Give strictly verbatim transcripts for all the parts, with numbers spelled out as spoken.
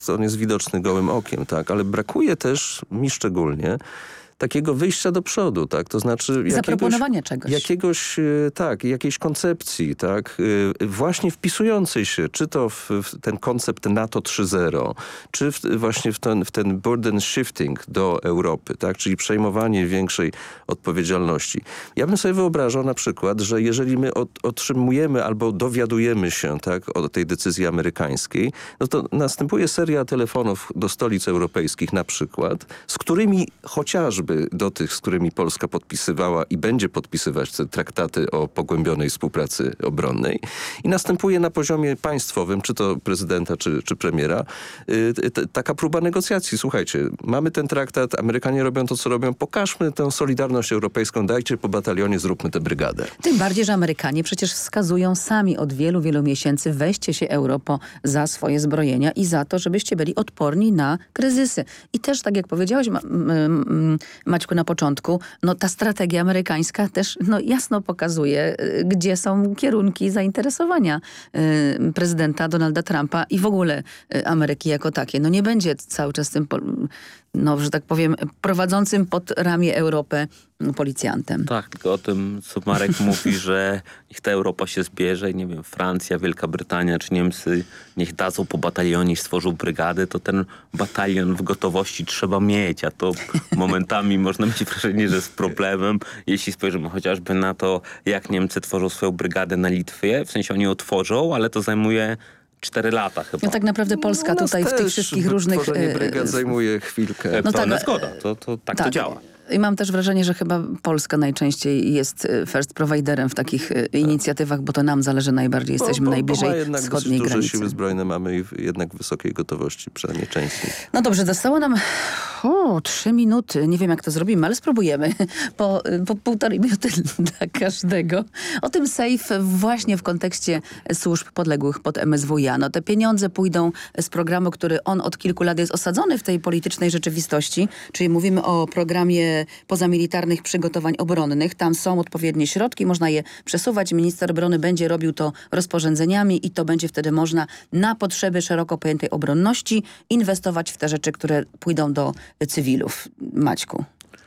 on jest widoczny gołym okiem, tak, ale brakuje też, mi szczególnie, takiego wyjścia do przodu, tak, to znaczy jakiegoś, zaproponowania czegoś. Jakiegoś, tak, jakiejś koncepcji, tak, właśnie wpisującej się, czy to w, w ten koncept NATO trzy zero, czy w, właśnie w ten, w ten burden shifting do Europy, tak, czyli przejmowanie większej odpowiedzialności. Ja bym sobie wyobrażał na przykład, że jeżeli my od, otrzymujemy albo dowiadujemy się, tak, o tej decyzji amerykańskiej, no to następuje seria telefonów do stolic europejskich na przykład, z którymi chociażby do tych, z którymi Polska podpisywała i będzie podpisywać te traktaty o pogłębionej współpracy obronnej. I następuje na poziomie państwowym, czy to prezydenta, czy, czy premiera, yy, t- taka próba negocjacji. Słuchajcie, mamy ten traktat, Amerykanie robią to, co robią, pokażmy tę solidarność europejską, dajcie po batalionie, zróbmy tę brygadę. Tym bardziej, że Amerykanie przecież wskazują sami od wielu, wielu miesięcy, weźcie się Europo za swoje zbrojenia i za to, żebyście byli odporni na kryzysy. I też, tak jak powiedziałeś, ma, m, Maćku, na początku, no ta strategia amerykańska też no, jasno pokazuje, y, gdzie są kierunki zainteresowania y, prezydenta Donalda Trumpa i w ogóle y, Ameryki jako takie. No nie będzie cały czas tym, no, że tak powiem, prowadzącym pod ramię Europę policjantem. Tak, tylko o tym, co Marek mówi, że niech ta Europa się zbierze i nie wiem, Francja, Wielka Brytania czy Niemcy niech dadzą po batalionie i stworzą brygady, to ten batalion w gotowości trzeba mieć, a to momentami można mieć wrażenie, że jest problemem, jeśli spojrzymy chociażby na to, jak Niemcy tworzą swoją brygadę na Litwie, w sensie oni ją tworzą, ale to zajmuje cztery lata chyba. No tak naprawdę Polska no, tutaj w tych wszystkich różnych... Tworzenie brygad zajmuje chwilkę. No tak, zgoda, to, to tak, tak to działa. I mam też wrażenie, że chyba Polska najczęściej jest first providerem w takich tak. inicjatywach, bo to nam zależy najbardziej. Jesteśmy bo, bo, najbliżej bo jednak wschodniej duże granicy. Siły zbrojne mamy i jednak wysokiej gotowości, przynajmniej część z nich. No dobrze, zostało nam o, trzy minuty. Nie wiem, jak to zrobimy, ale spróbujemy. Po, po półtorej minuty dla każdego. O tym SAFE właśnie w kontekście służb podległych pod M S W iA. No te pieniądze pójdą z programu, który on od kilku lat jest osadzony w tej politycznej rzeczywistości, czyli mówimy o programie pozamilitarnych przygotowań obronnych. Tam są odpowiednie środki, można je przesuwać. Minister obrony będzie robił to rozporządzeniami i to będzie wtedy można na potrzeby szeroko pojętej obronności inwestować w te rzeczy, które pójdą do cywilów. Maćku.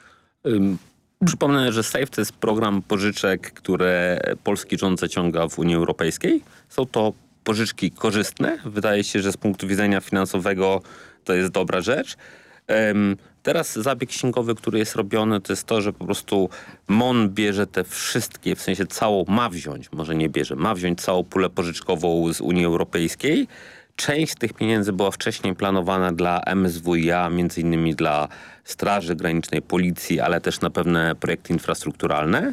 Um. Przypomnę, że SAFE to jest program pożyczek, które polski rząd zaciąga w Unii Europejskiej. Są to pożyczki korzystne. Wydaje się, że z punktu widzenia finansowego to jest dobra rzecz. Um, teraz zabieg księgowy, który jest robiony, to jest to, że po prostu M O N bierze te wszystkie, w sensie całą, ma wziąć, może nie bierze, ma wziąć całą pulę pożyczkową z Unii Europejskiej. Część z tych pieniędzy była wcześniej planowana dla M S W iA, między innymi dla Straży Granicznej, Policji, ale też na pewne projekty infrastrukturalne.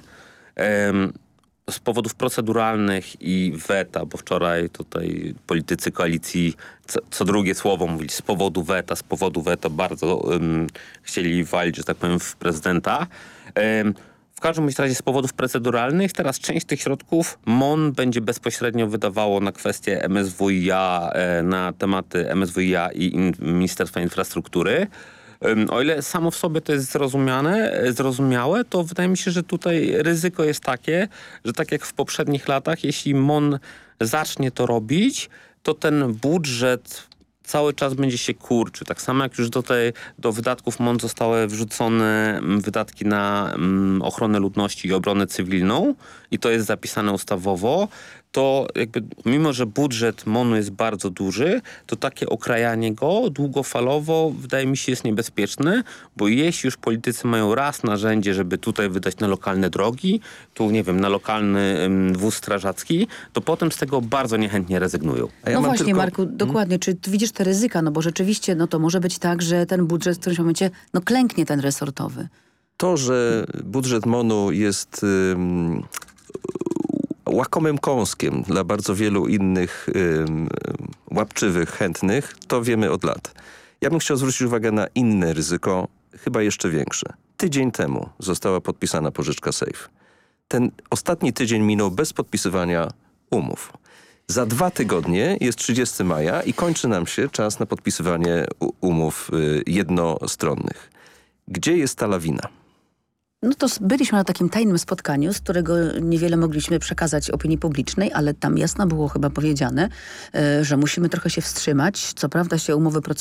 Z powodów proceduralnych i weta, bo wczoraj tutaj politycy koalicji co, co drugie słowo mówili z powodu weta, z powodu weta bardzo um, chcieli walić, że tak powiem, w prezydenta. Um, W każdym razie z powodów proceduralnych teraz część tych środków M O N będzie bezpośrednio wydawało na kwestie M S W iA, na tematy M S W iA i in, Ministerstwa Infrastruktury. O ile samo w sobie to jest zrozumiane, zrozumiałe, to wydaje mi się, że tutaj ryzyko jest takie, że tak jak w poprzednich latach, jeśli M O N zacznie to robić, to ten budżet cały czas będzie się kurczył. Tak samo jak już do, tej, do wydatków M O N zostały wrzucone wydatki na um, ochronę ludności i obronę cywilną i to jest zapisane ustawowo, to jakby mimo, że budżet M O N-u jest bardzo duży, to takie okrajanie go długofalowo wydaje mi się jest niebezpieczne, bo jeśli już politycy mają raz narzędzie, żeby tutaj wydać na lokalne drogi, tu nie wiem, na lokalny um, wóz strażacki, to potem z tego bardzo niechętnie rezygnują. Ja no właśnie tylko... Marku, dokładnie. Czy ty widzisz te ryzyka? No bo rzeczywiście no to może być tak, że ten budżet w którymś momencie no klęknie ten resortowy. To, że budżet M O N-u jest... Ym... łakomym kąskiem dla bardzo wielu innych ym, łapczywych, chętnych, to wiemy od lat. Ja bym chciał zwrócić uwagę na inne ryzyko, chyba jeszcze większe. Tydzień temu została podpisana pożyczka SAFE. Ten ostatni tydzień minął bez podpisywania umów. Za dwa tygodnie jest trzydziestego maja i kończy nam się czas na podpisywanie umów y, jednostronnych. Gdzie jest ta lawina? No to s- byliśmy na takim tajnym spotkaniu, z którego niewiele mogliśmy przekazać opinii publicznej, ale tam jasno było chyba powiedziane, e, że musimy trochę się wstrzymać. Co prawda się umowy